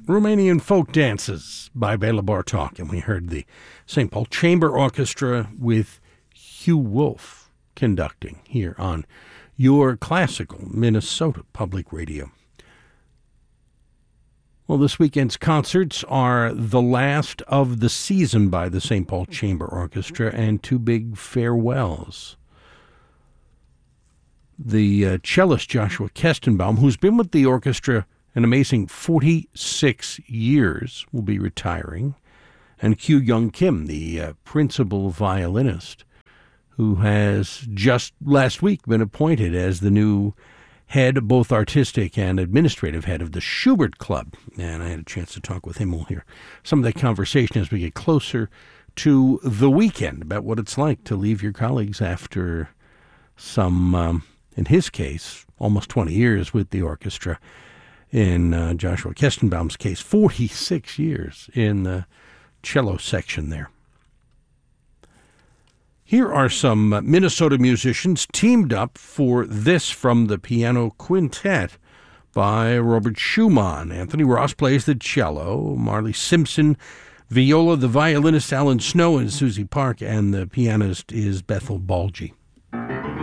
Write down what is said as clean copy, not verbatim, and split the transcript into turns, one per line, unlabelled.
Romanian Folk Dances by Bela Bartok, and we heard the St. Paul Chamber Orchestra with Hugh Wolf conducting here on your classical Minnesota Public Radio. Well, this weekend's concerts are the last of the season by the St. Paul Chamber Orchestra and two big farewells. The cellist Joshua Kestenbaum, who's been with the orchestra an amazing 46 years, will be retiring, and Kyu Young Kim, the principal violinist, who has just last week been appointed as the new head, both artistic and administrative head of the Schubert Club. And I had a chance to talk with him. We'll hear some of that conversation as we get closer to the weekend about what it's like to leave your colleagues after some, in his case, almost 20 years with the orchestra. In Joshua Kestenbaum's case, 46 years in the cello section there. Here are some Minnesota musicians teamed up for this from the piano quintet by Robert Schumann. Anthony Ross plays the cello, Marley Simpson, viola, the violinist Alan Snow and Susie Park, and the pianist is Bethel Balgi.